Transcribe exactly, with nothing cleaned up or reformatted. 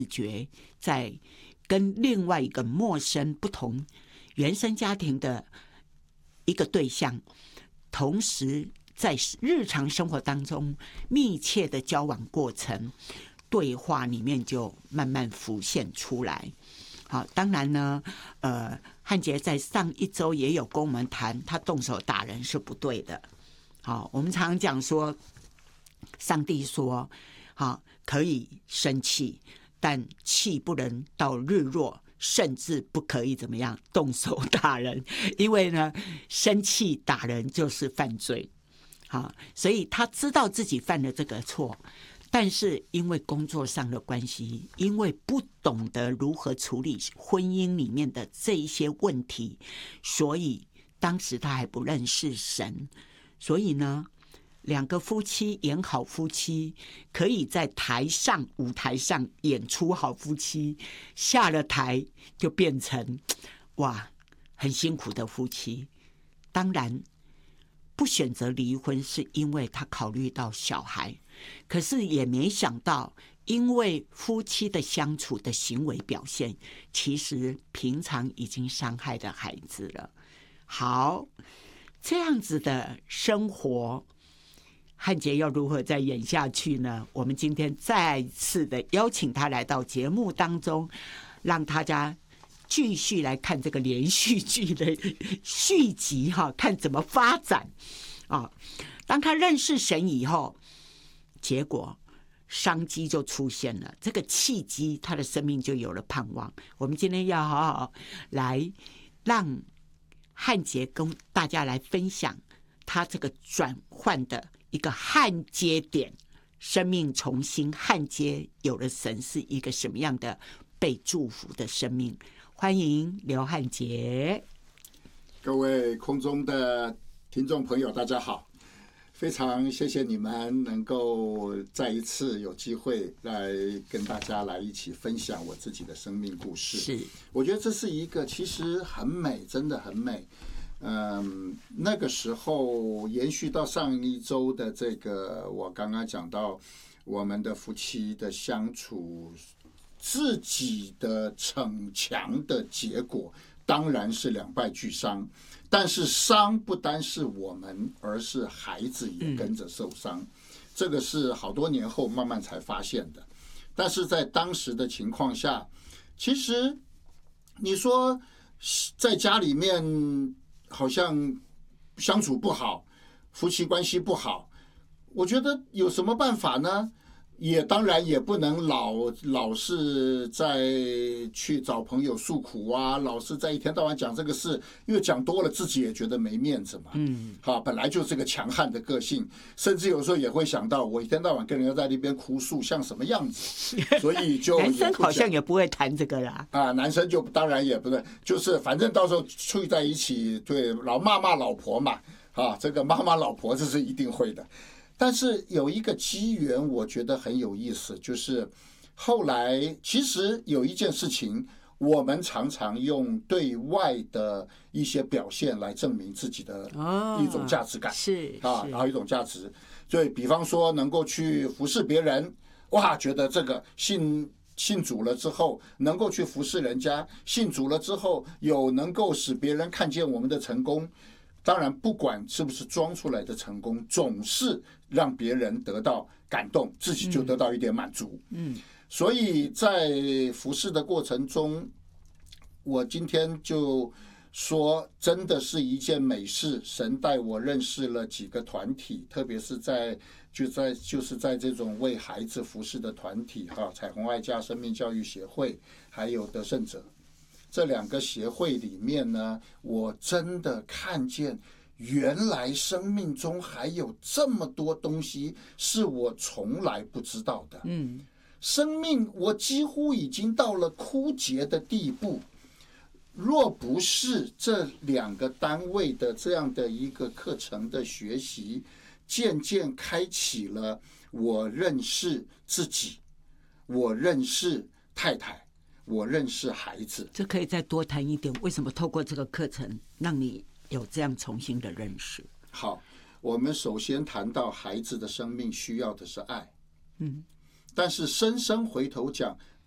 觉在跟另外一个陌生不同原生家庭的一个对象，同时在日常生活当中密切的交往过程对话里面就慢慢浮现出来。好，当然呢，呃，汉杰在上一周也有跟我们谈，他动手打人是不对的。好，我们常常讲说，上帝说，好，可以生气，但气不能到日落，甚至不可以怎么样动手打人，因为呢，生气打人就是犯罪。好，所以他知道自己犯了这个错。但是因为工作上的关系，因为不懂得如何处理婚姻里面的这一些问题，所以当时他还不认识神，所以呢，两个夫妻演好夫妻，可以在台上舞台上演出好夫妻，下了台就变成哇很辛苦的夫妻。当然不选择离婚是因为他考虑到小孩，可是也没想到因为夫妻的相处的行为表现，其实平常已经伤害了孩子了。好，这样子的生活，汉杰要如何再演下去呢？我们今天再次的邀请他来到节目当中，让大家继续来看这个连续剧的续集哈，看怎么发展啊。当他认识神以后，结果商机就出现了，这个契机，他的生命就有了盼望。我们今天要好好来让汉杰跟大家来分享他这个转换的一个焊接点，生命重新焊接，有了神是一个什么样的被祝福的生命。欢迎刘汉杰。 各位空中的听众朋友大家好，非常谢谢你们能够再一次有机会来跟大家来一起分享我自己的生命故事。 是， 我觉得这是一个其实很美，真的很美。嗯，那个时候延续到上一周的这个，我刚刚讲到我们的夫妻的相处，自己的逞强的结果当然是两败俱伤，但是伤不单是我们，而是孩子也跟着受伤。嗯、这个是好多年后慢慢才发现的。但是在当时的情况下，其实你说在家里面好像相处不好，夫妻关系不好，我觉得有什么办法呢？也当然也不能老老是在去找朋友诉苦啊，老是在一天到晚讲这个事，因为讲多了自己也觉得没面子嘛。嗯，好，本来就是个强悍的个性，甚至有时候也会想到，我一天到晚跟人家在那边哭诉，像什么样子？所以就男生好像也不会谈这个啦。 啊，男生就当然也不对，就是反正到时候处在一起，对，老骂骂老婆嘛，啊，这个骂骂老婆这是一定会的。但是有一个机缘，我觉得很有意思，就是后来其实有一件事情，我们常常用对外的一些表现来证明自己的一种价值感， 是啊，然后一种价值，所以比方说能够去服侍别人，哇，觉得这个信信主了之后，能够去服侍人家，信主了之后，有能够使别人看见我们的成功。当然不管是不是装出来的成功，总是让别人得到感动，自己就得到一点满足。嗯，所以在服侍的过程中，我今天就说真的是一件美事，神带我认识了几个团体，特别是在就在就是在这种为孩子服侍的团体哈，彩虹爱家生命教育协会还有得胜者这两个协会里面呢，我真的看见原来生命中还有这么多东西是我从来不知道的。嗯，生命我几乎已经到了枯竭的地步，若不是这两个单位的这样的一个课程的学习，渐渐开启了我认识自己，我认识太太，我认识孩子。 这可以再多谈一点，为什么透过这个课程让你有这样重新的认识？ 好，我们首先谈到孩子的生命需要的是爱，嗯，但是深深回头讲，